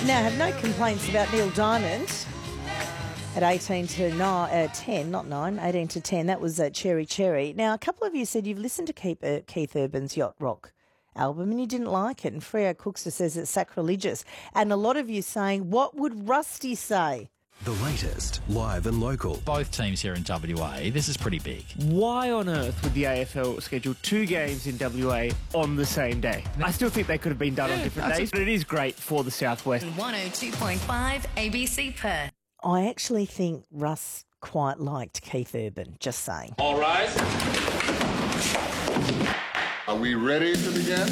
Now, I have no complaints about Neil Diamond at 18 to 10, not 9, 18 to 10. That was Cherry Cherry. Now, a couple of you said you've listened to Keith Urban's Yacht Rock album and you didn't like it. And Freo Cookster says it's sacrilegious. And a lot of you saying, what would Rusty say? The latest, live and local. Both teams here in WA, this is pretty big. Why on earth would the AFL schedule 2 games in WA on the same day? I still think they could have been done on different days, but it is great for the Southwest. 102.5 ABC Perth. I actually think Russ quite liked Keith Urban, just saying. All rise. Are we ready to begin?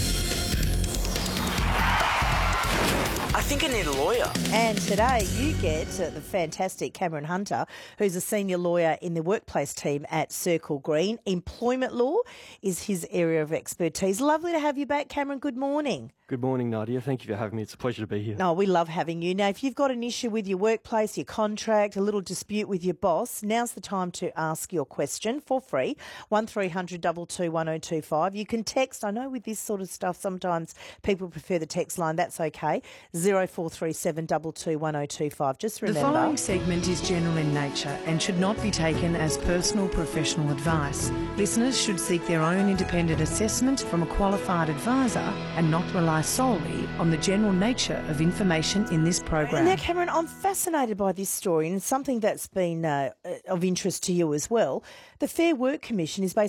I think I need a lawyer. And today you get the fantastic Cameron Hunter, who's a senior lawyer in the workplace team at Circle Green. Employment law is his area of expertise. Lovely to have you back, Cameron. Good morning. Good morning, Nadia. Thank you for having me. It's a pleasure to be here. No, we love having you. Now, if you've got an issue with your workplace, your contract, a little dispute with your boss, now's the time to ask your question for free. 1300 22 1025. You can text. I know with this sort of stuff, sometimes people prefer the text line. That's okay. 0437 22 1025. Just remember. The following segment is general in nature and should not be taken as personal professional advice. Listeners should seek their own independent assessment from a qualified advisor and not rely solely on the general nature of information in this program. Now, Cameron, I'm fascinated by this story and something that's been of interest to you as well. The Fair Work Commission is basically